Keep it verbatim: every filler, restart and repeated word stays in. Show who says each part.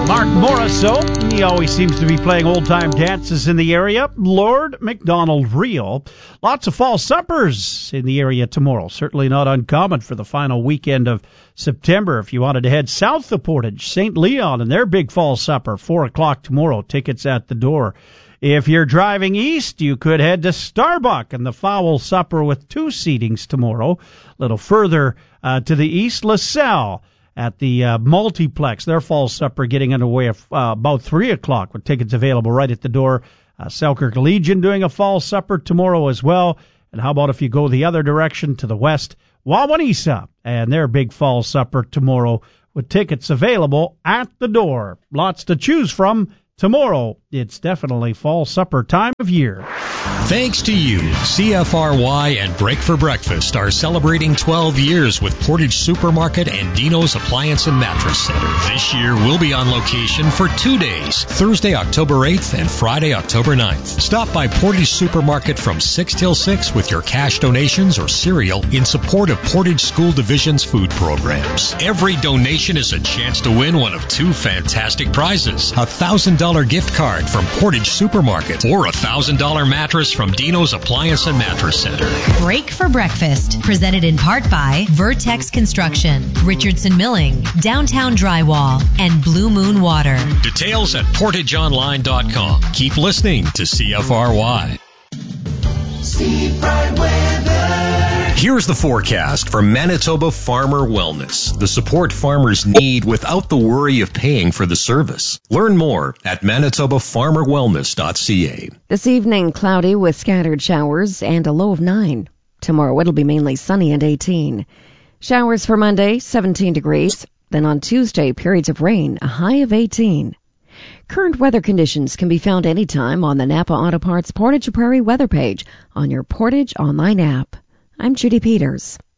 Speaker 1: Mark Morrisseau, he always seems to be playing old-time dances in the area. Lord MacDonald Reel. Lots of fall suppers in the area tomorrow. Certainly not uncommon for the final weekend of September. If you wanted to head south of Portage, Saint Leon and their big fall supper, four o'clock tomorrow. Tickets at the door. If you're driving east, you could head to Starbuck and the Fowl Supper with two seatings tomorrow. A little further uh, to the east, LaSalle at the uh, Multiplex. Their fall supper getting underway at uh, about three o'clock with tickets available right at the door. Uh, Selkirk Legion doing a fall supper tomorrow as well. And how about if you go the other direction to the west, Wawanesa and their big fall supper tomorrow with tickets available at the door. Lots to choose from. Tomorrow, it's definitely fall supper time of year.
Speaker 2: Thanks to you, C F R Y and Break for Breakfast are celebrating twelve years with Portage Supermarket and Dino's Appliance and Mattress Center. This year, we'll be on location for two days, Thursday, October eighth and Friday, October ninth. Stop by Portage Supermarket from six till six with your cash donations or cereal in support of Portage School Division's food programs. Every donation is a chance to win one of two fantastic prizes. A one thousand dollars gift card from Portage Supermarket or a one thousand dollars mattress from Dino's Appliance and Mattress Center.
Speaker 3: Break for Breakfast, presented in part by Vertex Construction, Richardson Milling, Downtown Drywall, and Blue Moon Water.
Speaker 2: Details at portage online dot com. Keep listening to C F R Y.
Speaker 4: Steve Bright Weather.
Speaker 2: Here's the forecast for Manitoba Farmer Wellness, the support farmers need without the worry of paying for the service. Learn more at manitoba farmer wellness dot c a.
Speaker 5: This evening, cloudy with scattered showers and a low of nine. Tomorrow, it'll be mainly sunny and eighteen. Showers for Monday, seventeen degrees. Then on Tuesday, periods of rain, a high of eighteen. Current weather conditions can be found anytime on the Napa Auto Parts Portage Prairie weather page on your Portage online app. I'm Judy Peters.